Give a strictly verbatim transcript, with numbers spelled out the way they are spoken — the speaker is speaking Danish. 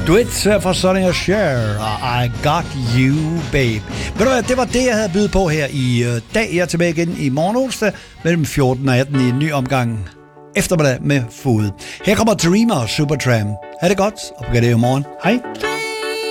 Duet fra Sonny og Cher og I Got You, Babe. Ved du hvad, det var det, jeg havde bydet på her i uh, dag. Jeg er tilbage igen i morgen onsdag mellem fjorten og atten i en ny omgang eftermiddag med Fod. Her kommer Dreamer Supertramp. Ha' det godt, og på det i morgen. Hej.